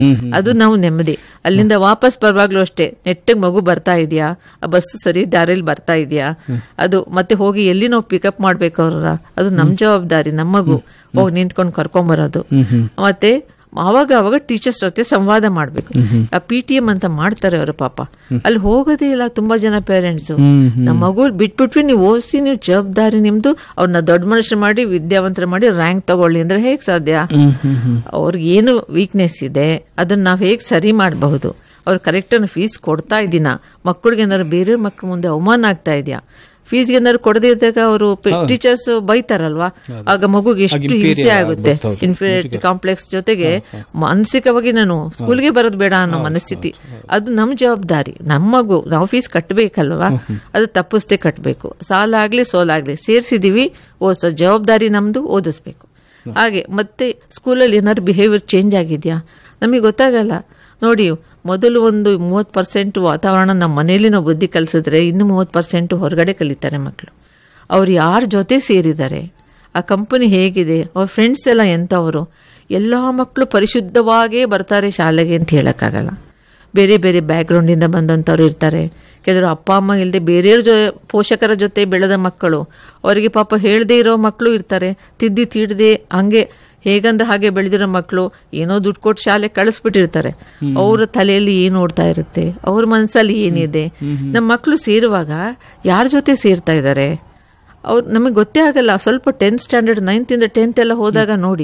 ಅದು ನಾವು ನೆಮ್ಮದಿ. ಅಲ್ಲಿಂದ ವಾಪಸ್ ಬರುವಾಗ್ಲೂ ಅಷ್ಟೇ, ನೆಟ್ಟಿಗೆ ಮಗು ಬರ್ತಾ ಇದೆಯಾ, ಆ ಬಸ್ ಸರಿ ದಾರಿಯಲ್ಲಿ ಬರ್ತಾ ಇದೆಯಾ, ಅದು ಮತ್ತೆ ಹೋಗಿ ಎಲ್ಲಿ ನಾವು ಪಿಕಪ್ ಮಾಡ್ಬೇಕು ಅವ್ರ, ಅದು ನಮ್ ಜವಾಬ್ದಾರಿ. ನಮ್ಮ ಮಗು ಹೋಗಿ ನಿಂತ್ಕೊಂಡು ಕರ್ಕೊಂಬರೋದು. ಮತ್ತೆ ಅವಾಗ ಟೀಚರ್ಸ್ ಜೊತೆ ಸಂವಾದ ಮಾಡ್ಬೇಕು. ಆ PTM ಅಂತ ಮಾಡ್ತಾರೆ ಅವರು, ಪಾಪ ಅಲ್ಲಿ ಹೋಗೋದೇ ಇಲ್ಲ ತುಂಬಾ ಜನ ಪೇರೆಂಟ್ಸ್. ನಮ್ಮ ಮಗು ಬಿಟ್ಬಿಟ್ವಿ, ನೀವು ಓದಿಸಿ, ನೀವು ಜವಾಬ್ದಾರಿ ನಿಮ್ದು, ಅವ್ರನ್ನ ದೊಡ್ಡ ಮನುಷ್ಯರು ಮಾಡಿ ವಿದ್ಯಾವಂತರ ಮಾಡಿ ರ್ಯಾಂಕ್ ತಗೊಳ್ಳಿ ಅಂದ್ರೆ ಹೇಗ್ ಸಾಧ್ಯ? ಅವ್ರಿಗೆ ಏನು ವೀಕ್ನೆಸ್ ಇದೆ ಅದನ್ನ ನಾವ್ ಹೇಗ್ ಸರಿ ಮಾಡಬಹುದು? ಅವ್ರು ಕರೆಕ್ಟ್ ಫೀಸ್ ಕೊಡ್ತಾ ಇದ್ದೀನ? ಮಕ್ಕಳಿಗೆ ಏನಾದ್ರು ಬೇರೆ ಮಕ್ಳ ಮುಂದೆ ಅವಮಾನ ಆಗ್ತಾ ಇದೆಯಾ? ಫೀಸ್ಗೆ ಏನಾದ್ರು ಕೊಡದೇ ಇದ್ದಾಗ ಅವರು ಟೀಚರ್ಸ್ ಬೈತಾರಲ್ವಾ, ಆಗ ಮಗುಗೆ ಎಷ್ಟು ಹಿಂಸೆ ಆಗುತ್ತೆ. ಇನ್ಫೀರಿಯಾರಿಟಿ ಕಾಂಪ್ಲೆಕ್ಸ್ ಜೊತೆಗೆ ಮಾನಸಿಕವಾಗಿ ನಾನು ಸ್ಕೂಲ್ಗೆ ಬರೋದು ಬೇಡ ಅನ್ನೋ ಮನಸ್ಥಿತಿ. ಅದು ನಮ್ ಜವಾಬ್ದಾರಿ. ನಮ್ಮ ಮಗು ನಾವು ಫೀಸ್ ಕಟ್ಟಬೇಕಲ್ವಾ, ಅದು ತಪ್ಪಿಸ್ದೆ ಕಟ್ಟಬೇಕು. ಸಾಲ ಆಗ್ಲಿ ಸೋಲಾಗ್ಲಿ ಸೇರ್ಸಿದೀವಿ, ಓದಿಸೋ ಜವಾಬ್ದಾರಿ ನಮ್ದು, ಓದಿಸ್ಬೇಕು. ಹಾಗೆ ಮತ್ತೆ ಸ್ಕೂಲಲ್ಲಿ ಏನಾದ್ರು ಬಿಹೇವಿಯರ್ ಚೇಂಜ್ ಆಗಿದ್ಯಾ ನಮಗೆ ಗೊತ್ತಾಗಲ್ಲ. ನೋಡಿ, ಮೊದಲು ಒಂದು 30% ವಾತಾವರಣ ನಮ್ಮ ಮನೆಯಲ್ಲಿ ನಾವು ಬುದ್ಧಿ ಕಲಿಸಿದ್ರೆ, ಇನ್ನು 30% ಹೊರಗಡೆ ಕಲಿತಾರೆ ಮಕ್ಕಳು. ಅವ್ರು ಯಾರ ಜೊತೆ ಸೇರಿದ್ದಾರೆ, ಆ ಕಂಪನಿ ಹೇಗಿದೆ, ಅವ್ರ ಫ್ರೆಂಡ್ಸ್ ಎಲ್ಲ ಎಂಥವರು. ಎಲ್ಲ ಮಕ್ಕಳು ಪರಿಶುದ್ಧವಾಗೇ ಬರ್ತಾರೆ ಶಾಲೆಗೆ ಅಂತ ಹೇಳಕ್ಕಾಗಲ್ಲ. ಬೇರೆ ಬೇರೆ ಬ್ಯಾಕ್ಗ್ರೌಂಡಿಂದ ಬಂದಂಥವ್ರು ಇರ್ತಾರೆ. ಕೆಲವರು ಅಪ್ಪ ಅಮ್ಮ ಇಲ್ಲದೆ ಬೇರೆಯವ್ರ ಪೋಷಕರ ಜೊತೆ ಬೆಳೆದ ಮಕ್ಕಳು, ಅವರಿಗೆ ಪಾಪ ಹೇಳದೇ ಇರೋ ಮಕ್ಕಳು ಇರ್ತಾರೆ. ತಿದ್ದಿ ತೀಡದೆ ಹಂಗೆ ಹೇಗಂದ್ರೆ ಹಾಗೆ ಬೆಳೆದಿರೋ ಮಕ್ಕಳು ಏನೋ ದುಡ್ಡು ಕೊಟ್ಟು ಶಾಲೆ ಕಳಿಸ್ಬಿಟ್ಟಿರ್ತಾರೆ. ಅವ್ರ ತಲೆಯಲ್ಲಿ ಏನ್ ಓಡ್ತಾ ಇರುತ್ತೆ, ಅವ್ರ ಮನಸ್ಸಲ್ಲಿ ಏನಿದೆ. ನಮ್ಮ ಮಕ್ಕಳು ಸೇರುವಾಗ ಯಾರ ಜೊತೆ ಸೇರ್ತಾ ಇದ್ದಾರೆ ಅವ್ರು ನಮಗೆ ಗೊತ್ತೇ ಆಗಲ್ಲ. ಸ್ವಲ್ಪ 10th ಸ್ಟ್ಯಾಂಡರ್ಡ್ 9th ಇಂದ 10th ಎಲ್ಲ ಹೋದಾಗ ನೋಡಿ,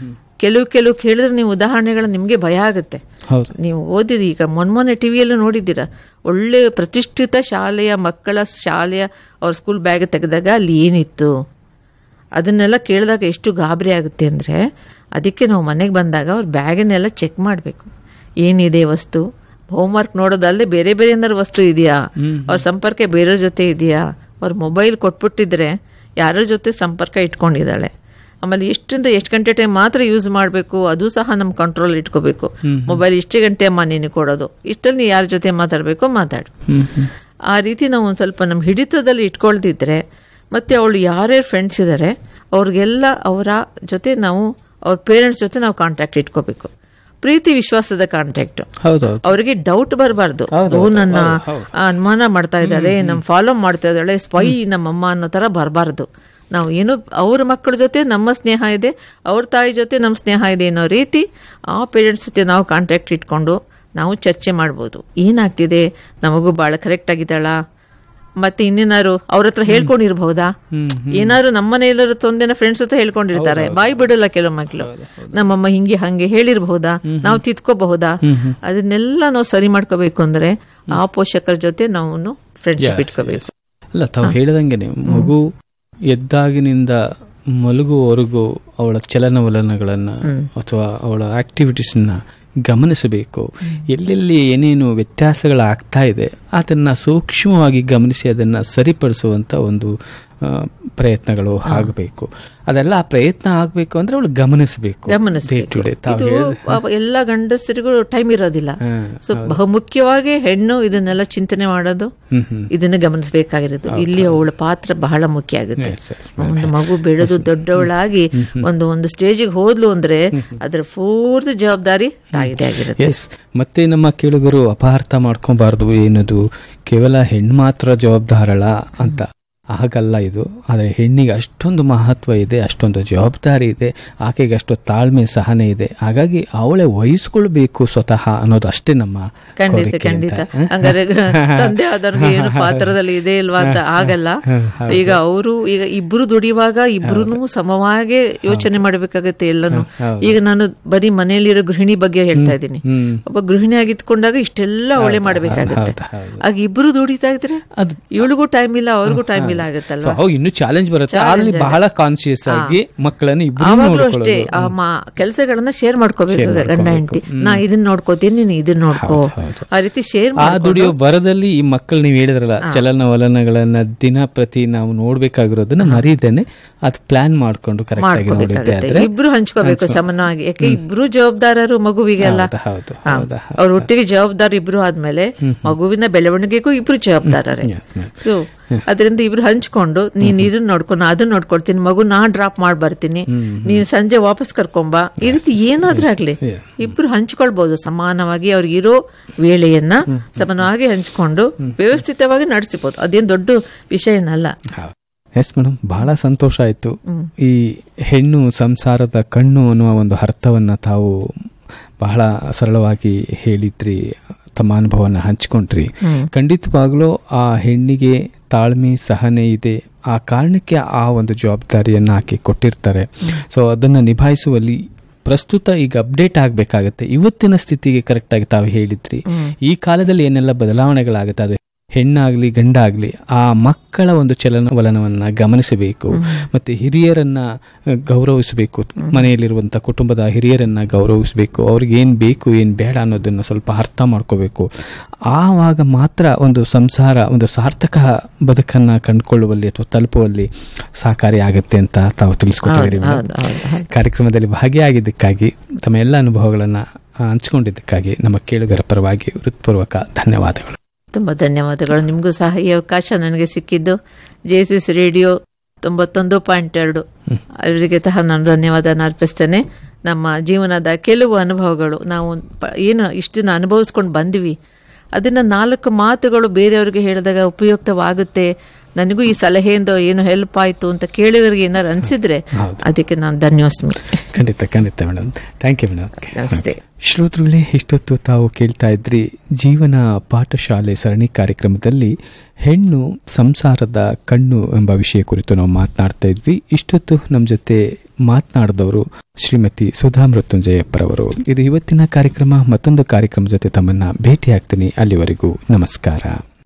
ಕೆಲವು ಕೇಳಿದ್ರೆ ನೀವು ಉದಾಹರಣೆಗಳು ನಿಮ್ಗೆ ಭಯ ಆಗುತ್ತೆ. ನೀವು ಓದಿರಿ, ಈಗ ಮೊನ್ನೆ ಟಿವಿಯಲ್ಲೂ ನೋಡಿದ್ದೀರಾ, ಒಳ್ಳೆ ಪ್ರತಿಷ್ಠಿತ ಶಾಲೆಯ ಮಕ್ಕಳ ಶಾಲೆಯ ಅವ್ರ ಸ್ಕೂಲ್ ಬ್ಯಾಗ್ ತೆಗೆದಾಗ ಅಲ್ಲಿ ಏನಿತ್ತು ಅದನ್ನೆಲ್ಲ ಕೇಳಿದಾಗ ಎಷ್ಟು ಗಾಬರಿ ಆಗುತ್ತೆ ಅಂದರೆ, ಅದಕ್ಕೆ ನಾವು ಮನೆಗೆ ಬಂದಾಗ ಅವ್ರ ಬ್ಯಾಗನ್ನೆಲ್ಲ ಚೆಕ್ ಮಾಡಬೇಕು. ಏನಿದೆ ವಸ್ತು, ಹೋಮ್ವರ್ಕ್ ನೋಡೋದಲ್ಲದೆ ಬೇರೆ ಬೇರೆ ಏನಾದ್ರು ವಸ್ತು ಇದೆಯಾ, ಅವ್ರ ಸಂಪರ್ಕ ಬೇರೆಯವ್ರ ಜೊತೆ ಇದೆಯಾ, ಅವ್ರ ಮೊಬೈಲ್ ಕೊಟ್ಬಿಟ್ಟಿದ್ರೆ ಯಾರ ಜೊತೆ ಸಂಪರ್ಕ ಇಟ್ಕೊಂಡಿದ್ದಾಳೆ, ಆಮೇಲೆ ಎಷ್ಟರಿಂದ ಎಷ್ಟು ಗಂಟೆ ಟೈಮ್ ಮಾತ್ರ ಯೂಸ್ ಮಾಡಬೇಕು ಅದು ಸಹ ನಮ್ಮ ಕಂಟ್ರೋಲ್ ಇಟ್ಕೋಬೇಕು. ಮೊಬೈಲ್ ಇಷ್ಟೇ ಗಂಟೆ ಅಮ್ಮ ನೀನು ಕೊಡೋದು, ಇಷ್ಟಲ್ಲಿ ನೀ ಯಾರ ಜೊತೆ ಮಾತಾಡಬೇಕು ಮಾತಾಡು. ಆ ರೀತಿ ನಾವು ಒಂದು ಸ್ವಲ್ಪ ನಮ್ಮ ಹಿಡಿತದಲ್ಲಿ ಇಟ್ಕೊಳ್ದಿದ್ರೆ, ಮತ್ತೆ ಅವಳು ಯಾರ್ಯಾರು ಫ್ರೆಂಡ್ಸ್ ಇದ್ದಾರೆ ಅವ್ರಿಗೆಲ್ಲ ಅವರ ಜೊತೆ ನಾವು, ಅವ್ರ ಪೇರೆಂಟ್ಸ್ ಜೊತೆ ನಾವು ಕಾಂಟ್ಯಾಕ್ಟ್ ಇಟ್ಕೋಬೇಕು. ಪ್ರೀತಿ ವಿಶ್ವಾಸದ ಕಾಂಟ್ಯಾಕ್ಟ್. ಅವರಿಗೆ ಡೌಟ್ ಬರಬಾರ್ದು, ನನ್ನ ಅನುಮಾನ ಮಾಡ್ತಾ ಇದ್ದಾಳೆ, ನಮ್ ಫಾಲೋ ಮಾಡ್ತಾ ಇದ್ದಾಳೆ, ಸ್ಪೈ ನಮ್ಮಮ್ಮ ಅನ್ನೋ ತರ ಬರಬಾರ್ದು. ನಾವು ಏನು ಅವ್ರ ಮಕ್ಕಳ ಜೊತೆ ನಮ್ಮ ಸ್ನೇಹ ಇದೆ, ಅವ್ರ ತಾಯಿ ಜೊತೆ ನಮ್ಮ ಸ್ನೇಹ ಇದೆ ಅನ್ನೋ ರೀತಿ ಆ ಪೇರೆಂಟ್ಸ್ ಜೊತೆ ನಾವು ಕಾಂಟ್ಯಾಕ್ಟ್ ಇಟ್ಕೊಂಡು ನಾವು ಚರ್ಚೆ ಮಾಡ್ಬೋದು. ಏನಾಗ್ತಿದೆ, ನಮಗೂ ಬಹಳ ಕರೆಕ್ಟ್ ಆಗಿದ್ದಾಳ, ಮತ್ತೆ ಇನ್ನೇನಾರು ಅವ್ರ ಹತ್ರ ಹೇಳ್ಕೊಂಡಿರ್ಬಹುದಾ, ಏನಾದ್ರು ನಮ್ಮನೆ ಎಲ್ಲರೂ ತೊಂದೆನ ಫ್ರೆಂಡ್ಸ್ ಹತ್ರ ಹೇಳ್ಕೊಂಡಿರ್ತಾರೆ, ಬಾಯಿ ಬಿಡಲ್ಲ ಕೆಲವು ಮಕ್ಕಳು, ನಮ್ಮಮ್ಮ ಹಿಂಗೆ ಹಂಗೆ ಹೇಳಿರ್ಬಹುದಾ, ನಾವು ತಿದ್ಕೋಬಹುದಾ, ಅದನ್ನೆಲ್ಲ ನಾವು ಸರಿ ಮಾಡ್ಕೋಬೇಕು ಅಂದ್ರೆ ಆ ಪೋಷಕರ ಜೊತೆ ನಾವು ಫ್ರೆಂಡ್ಶಿಪ್ ಇಟ್ಕೋಬೇಕು. ಅಲ್ಲ, ತಾವು ಹೇಳಿದಂಗೆನೆ ಮಗು ಎದ್ದಾಗಿನಿಂದ ಮಲಗುವವರೆಗೂ ಅವಳ ಚಲನವಲನಗಳನ್ನ ಅಥವಾ ಅವಳ ಆಕ್ಟಿವಿಟೀಸ್ನ ಗಮನಿಸಬೇಕು. ಎಲ್ಲೆಲ್ಲಿ ಏನೇನು ವ್ಯತ್ಯಾಸಗಳಾಗ್ತಾ ಇದೆ ಅದನ್ನ ಸೂಕ್ಷ್ಮವಾಗಿ ಗಮನಿಸಿ ಅದನ್ನ ಸರಿಪಡಿಸುವಂತ ಒಂದು ಪ್ರಯತ್ನಗಳು ಆಗಬೇಕು. ಅದೆಲ್ಲ ಆ ಪ್ರಯತ್ನ ಆಗ್ಬೇಕು ಅಂದ್ರೆ ಅವಳು ಗಮನಿಸಬೇಕು. ಎಲ್ಲ ಗಂಡಸರಿಗೂ ಟೈಮ್ ಇರೋದಿಲ್ಲ. ಸೊ ಬಹುಮುಖ್ಯವಾಗಿ ಹೆಣ್ಣು ಇದನ್ನೆಲ್ಲ ಚಿಂತನೆ ಮಾಡೋದು, ಇದನ್ನ ಗಮನಿಸಬೇಕಾಗಿರೋದು. ಇಲ್ಲಿ ಅವಳ ಪಾತ್ರ ಬಹಳ ಮುಖ್ಯ ಆಗುತ್ತೆ. ಒಂದು ಮಗು ಬೆಳೆದು ದೊಡ್ಡವಳಾಗಿ ಒಂದು ಸ್ಟೇಜಿಗೆ ಹೋದ್ಲು ಅಂದ್ರೆ ಅದರ ಪೂರ್ತಿ ಜವಾಬ್ದಾರಿ ತಾಯಿದೇ ಆಗಿರುತ್ತೆ. ಮತ್ತೆ ನಮ್ಮ ಕೇಳುಗರು ಅಪಾರ್ಥ ಮಾಡ್ಕೊಬಾರ್ದು, ಏನದು ಕೇವಲ ಹೆಣ್ಣು ಮಾತ್ರ ಜವಾಬ್ದಾರಳ ಅಂತ. ಹಾಗಲ್ಲ ಇದು. ಆದರೆ ಹೆಣ್ಣಿಗೆ ಅಷ್ಟೊಂದು ಮಹತ್ವ ಇದೆ, ಅಷ್ಟೊಂದು ಜವಾಬ್ದಾರಿ ಇದೆ, ಆಕೆಗೆ ಅಷ್ಟು ತಾಳ್ಮೆ ಸಹನೆ ಇದೆ. ಹಾಗಾಗಿ ಅವಳೇ ವಹಿಸ್ಕೊಳ್ಬೇಕು ಸ್ವತಃ ಅನ್ನೋದು ಅಷ್ಟೇ ನಮ್ಮ ಖಂಡಿತ. ಹಂಗಾರೆ ತಂದೆ ಆದವ್ರಿಗೆ ಏನು ಪಾತ್ರದಲ್ಲಿ ಇದೆ ಇಲ್ವಾ ಅಂತ ಆಗಲ್ಲ. ಈಗ ಈಗ ಇಬ್ರು ದುಡಿಯುವಾಗ ಇಬ್ರು ಸಮವಾಗಿ ಯೋಚನೆ ಮಾಡಬೇಕಾಗತ್ತೆ ಎಲ್ಲಾನು. ಈಗ ನಾನು ಬರೀ ಮನೆಯಲ್ಲಿರೋ ಗೃಹಿಣಿ ಬಗ್ಗೆ ಹೇಳ್ತಾ ಇದ್ದೀನಿ. ಒಬ್ಬ ಗೃಹಿಣಿ ಆಗಿತ್ಕೊಂಡಾಗ ಇಷ್ಟೆಲ್ಲ ಅವಳೇ ಮಾಡ್ಬೇಕಾಗತ್ತೆ. ಆಗ ಇಬ್ರು ದುಡಿತಾ ಇದ್ರೆ ಇವಳಿಗೂ ಟೈಮ್ ಇಲ್ಲ, ಅವ್ರಿಗೂ ಟೈಮ್ ಇಲ್ಲ ಆಗುತ್ತಲ್ವಾ. ಇನ್ನು ಚಾಲೆಂಜ್ ಬರುತ್ತೆ. ಅಲ್ಲಿ ಬಹಳ ಕಾನ್ಶಿಯಸ್ ಆಗಿ ಮಕ್ಕಳನ್ನ ಅಷ್ಟೇ ಕೆಲಸಗಳನ್ನ ಶೇರ್ ಮಾಡ್ಕೋಬೇಕು. ಗಂಡ ಹೆಂಡತಿ, ನಾ ಇದನ್ನ ನೋಡ್ಕೋತೀನಿ, ನೀನು ಇದನ್ನ ನೋಡ್ಕೋ, ಆ ರೀತಿ ಶೇರ್ ದುಡಿಯೋ ಬರದಲ್ಲಿ ಈ ಮಕ್ಕಳು ನೀವು ಹೇಳಿದ್ರಲ್ಲ ಚಲನವಲನಗಳನ್ನ ದಿನ ಪ್ರತಿ ನಾವು ನೋಡ್ಬೇಕಾಗಿರೋದನ್ನ ಮರೀದೇನೆ ಅದು ಪ್ಲಾನ್ ಮಾಡ್ಕೊಂಡು ಕರೆಕ್ಟ್ ಆಗಿ ನೋಡಿದ್ರೆ ಇಬ್ರು ಹಂಚ್ಕೋಬೇಕು ಸಮಾನವಾಗಿ. ಯಾಕೆ ಇಬ್ರು ಜವಾಬ್ದಾರರು ಮಗುವಿಗೆಲ್ಲ. ಅವ್ರ ಒಟ್ಟಿಗೆ ಜವಾಬ್ದಾರಿ ಇಬ್ರು ಆದ್ಮೇಲೆ ಮಗುವಿನ ಬೆಳವಣಿಗೆಗೂ ಇಬ್ರು ಜವಾಬ್ದಾರರೇ. ಅದರಿಂದ ಇಬ್ರು ಹಂಚ್ಕೊಂಡು ನೀನ್ ಇದನ್ನ ನೋಡ್ಕೊಂಡು ಅದನ್ನ ನೋಡ್ಕೊಳ್ತೀನಿ, ಮಗು ನಾ ಡ್ರಾಪ್ ಮಾಡಿ ಬರ್ತೀನಿ, ನೀನ್ ಸಂಜೆ ವಾಪಸ್ ಕರ್ಕೊಂಬಾ, ಈ ರೀತಿ ಏನಾದ್ರೂ ಆಗ್ಲಿ ಇಬ್ರು ಹಂಚ್ಕೊಳ್ಬಹುದು ಸಮಾನವಾಗಿ. ಅವ್ರಿಗಿರೋ ವೇಳೆಯನ್ನ ಸಮಾನವಾಗಿ ಹಂಚ್ಕೊಂಡು ವ್ಯವಸ್ಥಿತವಾಗಿ ನಡೆಸಬಹುದು. ಅದೇನ್ ದೊಡ್ಡ ವಿಷಯನಲ್ಲ. ಎಸ್ ಮೇಡಮ್, ಬಹಳ ಸಂತೋಷ ಆಯ್ತು. ಈ ಹೆಣ್ಣು ಸಂಸಾರದ ಕಣ್ಣು ಅನ್ನುವ ಒಂದು ಅರ್ಥವನ್ನ ತಾವು ಬಹಳ ಸರಳವಾಗಿ ಹೇಳಿದ್ರಿ, ತಮ್ಮ ಅನುಭವನ ಹಂಚ್ಕೊಂಡ್ರಿ. ಖಂಡಿತವಾಗ್ಲೂ ಆ ಹೆಣ್ಣಿಗೆ ತಾಳ್ಮೆ ಸಹನೆ ಇದೆ, ಆ ಕಾರಣಕ್ಕೆ ಆ ಒಂದು ಜವಾಬ್ದಾರಿಯನ್ನ ಆಕೆ ಕೊಟ್ಟಿರ್ತಾರೆ. ಸೊ ಅದನ್ನ ನಿಭಾಯಿಸುವಲ್ಲಿ ಪ್ರಸ್ತುತ ಈಗ ಅಪ್ಡೇಟ್ ಆಗ್ಬೇಕಾಗತ್ತೆ. ಇವತ್ತಿನ ಸ್ಥಿತಿಗೆ ಕರೆಕ್ಟ್ ಆಗಿ ತಾವು ಹೇಳಿದ್ರಿ. ಈ ಕಾಲದಲ್ಲಿ ಏನೆಲ್ಲ ಬದಲಾವಣೆಗಳಾಗುತ್ತೆ, ಅದು ಹೆಣ್ಣಾಗ್ಲಿ ಗಂಡಾಗ್ಲಿ ಆ ಮಕ್ಕಳ ಒಂದು ಚಲನವಲನವನ್ನ ಗಮನಿಸಬೇಕು, ಮತ್ತೆ ಹಿರಿಯರನ್ನ ಗೌರವಿಸಬೇಕು, ಮನೆಯಲ್ಲಿರುವಂತಹ ಕುಟುಂಬದ ಹಿರಿಯರನ್ನ ಗೌರವಿಸಬೇಕು, ಅವ್ರಿಗೆ ಏನ್ ಬೇಕು ಏನ್ ಬೇಡ ಅನ್ನೋದನ್ನ ಸ್ವಲ್ಪ ಅರ್ಥ ಮಾಡ್ಕೋಬೇಕು. ಆವಾಗ ಮಾತ್ರ ಒಂದು ಸಂಸಾರ ಒಂದು ಸಾರ್ಥಕ ಬದುಕನ್ನ ಕಂಡುಕೊಳ್ಳುವಲ್ಲಿ ಅಥವಾ ತಲುಪುವಲ್ಲಿ ಸಹಕಾರಿ ಆಗುತ್ತೆ ಅಂತ ತಾವು ತಿಳಿಸ್ಕೊಟ್ಟಿದ್ದೀರಿ. ಕಾರ್ಯಕ್ರಮದಲ್ಲಿ ಭಾಗಿಯಾಗಿದ್ದಕ್ಕಾಗಿ, ತಮ್ಮ ಎಲ್ಲ ಅನುಭವಗಳನ್ನ ಹಂಚಿಕೊಂಡಿದ್ದಕ್ಕಾಗಿ ನಮ್ಮ ಕೇಳುಗರ ಪರವಾಗಿ ಹೃತ್ಪೂರ್ವಕ ಧನ್ಯವಾದಗಳು. ತುಂಬಾ ಧನ್ಯವಾದಗಳು. ನಿಮಗೂ ಸಹ ಈ ಅವಕಾಶ ನನಗೆ ಸಿಕ್ಕಿದ್ದು ಜೆಎಸ್ಎಸ್ ರೇಡಿಯೋ 91.2 ಅವರಿಗೆ ಸಹ ನಾನು ಧನ್ಯವಾದನ ಅರ್ಪಿಸ್ತೇನೆ. ನಮ್ಮ ಜೀವನದ ಕೆಲವು ಅನುಭವಗಳು ನಾವು ಏನು ಇಷ್ಟು ದಿನ ಅನುಭವಿಸ್ಕೊಂಡು ಬಂದ್ವಿ, ಅದನ್ನ 4 ಮಾತುಗಳು ಬೇರೆಯವ್ರಿಗೆ ಹೇಳಿದಾಗ ಉಪಯುಕ್ತವಾಗುತ್ತೆ, ನನಗೂ ಈ ಸಲಹೆಯಿಂದ ಏನು ಹೆಲ್ಪ್ ಆಯ್ತು ಅಂತ ಕೇಳಿದವರಿಗೆ ಏನಾರು ಅನ್ಸಿದ್ರೆ ಅದಕ್ಕೆ ನಾನು ಧನ್ಯವಾದ. ಖಂಡಿತ ಮೇಡಮ್, ಥ್ಯಾಂಕ್ ಯು ಮೇಡಮ್. ನಮಸ್ತೆ. ಶ್ರೋತೃಗಳೇ, ಇಷ್ಟೊತ್ತು ತಾವು ಕೇಳ್ತಾ ಇದ್ರಿ ಜೀವನ ಪಾಠಶಾಲೆ ಸರಣಿ ಕಾರ್ಯಕ್ರಮದಲ್ಲಿ ಹೆಣ್ಣು ಸಂಸಾರದ ಕಣ್ಣು ಎಂಬ ವಿಷಯ ಕುರಿತು ನಾವು ಮಾತನಾಡ್ತಾ ಇದ್ವಿ. ಇಷ್ಟೊತ್ತು ನಮ್ಮ ಜೊತೆ ಮಾತನಾಡಿದವರು ಶ್ರೀಮತಿ ಸುಧಾ ಮೃತ್ಯುಂಜಯಪ್ಪರವರು. ಇದು ಇವತ್ತಿನ ಕಾರ್ಯಕ್ರಮ. ಮತ್ತೊಂದು ಕಾರ್ಯಕ್ರಮ ಜೊತೆ ತಮ್ಮನ್ನ ಭೇಟಿ ಆಗ್ತೀನಿ. ಅಲ್ಲಿವರೆಗೂ ನಮಸ್ಕಾರ.